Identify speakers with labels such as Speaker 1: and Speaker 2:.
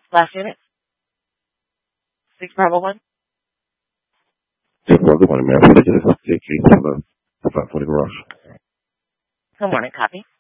Speaker 1: Last unit? 6 Bravo 1?
Speaker 2: Good morning, ma'am. This is JK 540 Garage.
Speaker 1: Good morning, copy.